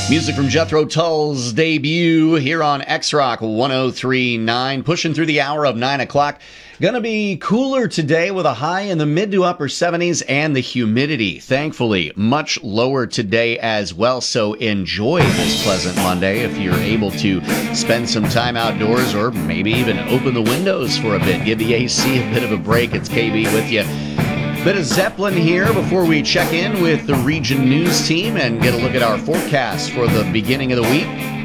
Music from Jethro Tull's debut here on X-Rock 103.9, pushing through the hour of 9 o'clock. Gonna be cooler today with a high in the mid to upper 70s and the humidity, thankfully, much lower today as well. So enjoy this pleasant Monday if you're able to spend some time outdoors or maybe even open the windows for a bit. Give the AC a bit of a break. It's KB with you. Bit of Zeppelin here before we check in with the Region News team and get a look at our forecast for the beginning of the week.